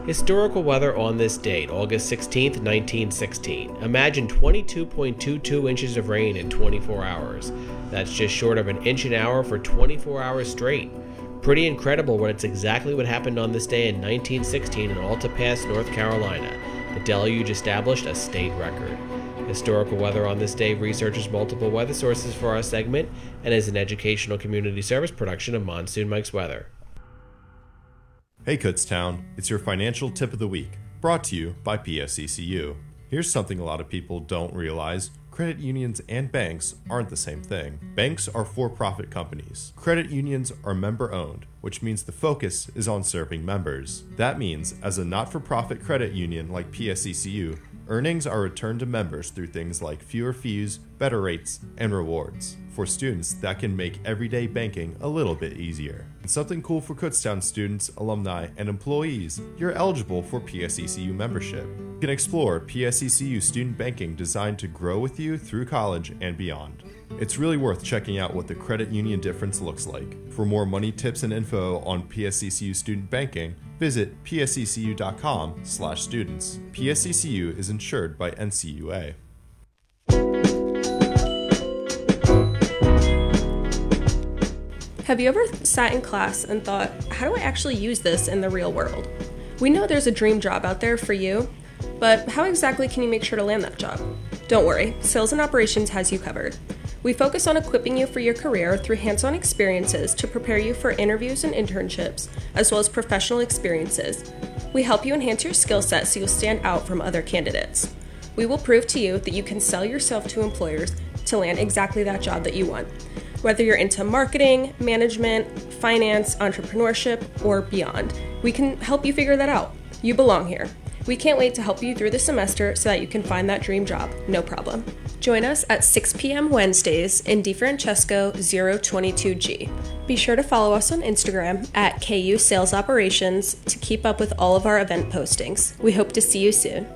Historical weather on this date, August 16th, 1916. Imagine 22.22 inches of rain in 24 hours. That's just short of an inch an hour for 24 hours straight. Pretty incredible, but it's exactly what happened on this day in 1916 in Alta Pass, North Carolina. The deluge established a state record. Historical weather on this day researches multiple weather sources for our segment and is an educational community service production of Monsoon Mike's Weather. Hey Kutztown, it's your financial tip of the week, brought to you by PSECU. Here's something a lot of people don't realize. Credit unions and banks aren't the same thing. Banks are for-profit companies. Credit unions are member-owned, which means the focus is on serving members. That means, as a not-for-profit credit union like PSECU, earnings are returned to members through things like fewer fees, better rates, and rewards. For students, that can make everyday banking a little bit easier. And something cool for Kutztown students, alumni, and employees, you're eligible for PSECU membership. You can explore PSECU student banking designed to grow with you through college and beyond. It's really worth checking out what the credit union difference looks like. For more money tips and info on PSECU student banking, visit psecU.com/students. PSECU is insured by NCUA. Have you ever sat in class and thought, how do I actually use this in the real world? We know there's a dream job out there for you, but how exactly can you make sure to land that job? Don't worry, Sales and Operations has you covered. We focus on equipping you for your career through hands-on experiences to prepare you for interviews and internships, as well as professional experiences. We help you enhance your skill set so you'll stand out from other candidates. We will prove to you that you can sell yourself to employers to land exactly that job that you want. Whether you're into marketing, management, finance, entrepreneurship, or beyond, we can help you figure that out. You belong here. We can't wait to help you through the semester so that you can find that dream job, no problem. Join us at 6 p.m. Wednesdays in DeFrancesco 022G. Be sure to follow us on Instagram at KU Sales Operations to keep up with all of our event postings. We hope to see you soon.